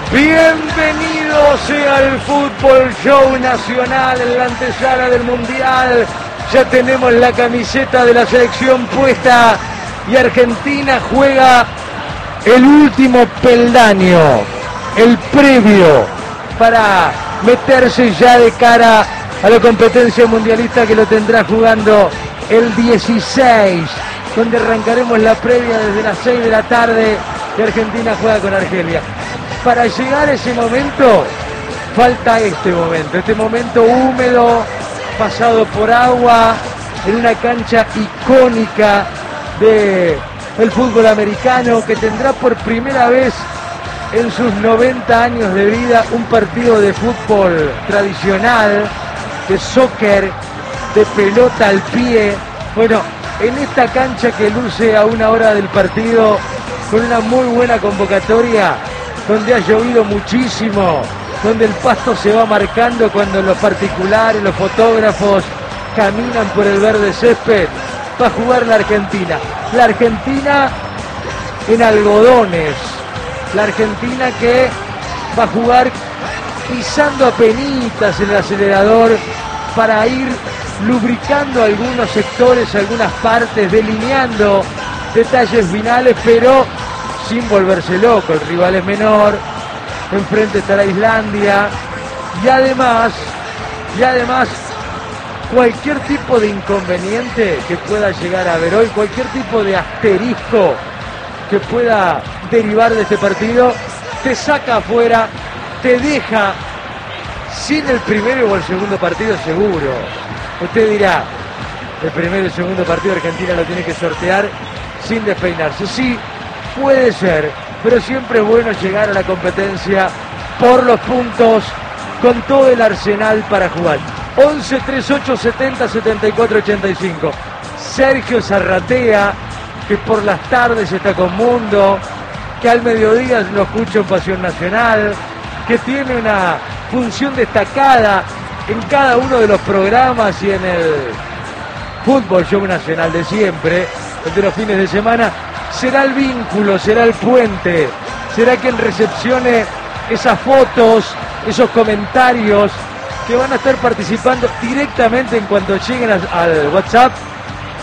Bienvenidos sea el Fútbol Show Nacional en la antesala del Mundial. Ya tenemos la camiseta de la selección puesta y Argentina juega el último peldaño, el previo, para meterse ya de cara a la competencia mundialista que lo tendrá jugando el 16, donde arrancaremos la previa desde las 6 de la tarde y Argentina juega con Argelia. Para llegar a ese momento, falta este momento húmedo, pasado por agua, en una cancha icónica del fútbol americano, que tendrá por primera vez en sus 90 años de vida un partido de fútbol tradicional, de soccer, de pelota al pie. Bueno, en esta cancha que luce a una hora del partido, con una muy buena convocatoria, donde ha llovido muchísimo, donde el pasto se va marcando cuando los particulares, los fotógrafos caminan por el verde césped, va a jugar la Argentina. La Argentina en algodones, la Argentina que va a jugar pisando apenitas el acelerador para ir lubricando algunos sectores, algunas partes, delineando detalles finales, pero sin volverse loco. El rival es menor, enfrente estará Islandia y además cualquier tipo de inconveniente que pueda llegar a haber hoy, cualquier tipo de asterisco que pueda derivar de este partido, te saca afuera, te deja sin el primero o el segundo partido seguro. Usted dirá, el primero y el segundo partido Argentina lo tiene que sortear sin despeinarse. Sí, puede ser, pero siempre es bueno llegar a la competencia por los puntos, con todo el arsenal para jugar. 11 38 70 74 85. Sergio Zarratea, que por las tardes está con Mundo, que al mediodía lo escucha en Pasión Nacional, que tiene una función destacada en cada uno de los programas y en el Fútbol Show Nacional de siempre, el de los fines de semana. Será el vínculo, será el puente, será quien recepcione esas fotos, esos comentarios que van a estar participando directamente en cuanto lleguen al WhatsApp